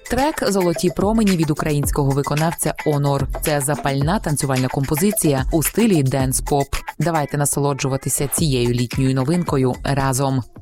Трек «Золоті промені» від українського виконавця «Онор». Це запальна танцювальна композиція у стилі денс-поп. Давайте насолоджуватися цією літньою новинкою разом.